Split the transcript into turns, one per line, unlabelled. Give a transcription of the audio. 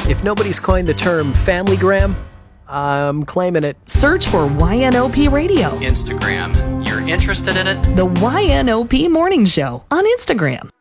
If nobody's coined the term familygram, I'm claiming it.
Search for YNOP Radio.
Instagram. You're interested in it?
The YNOP Morning Show on Instagram.